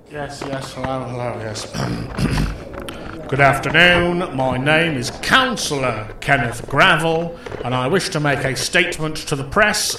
Yes, hello, yes. Good afternoon, my name is Councillor Kenneth Gravel, and I wish to make a statement to the press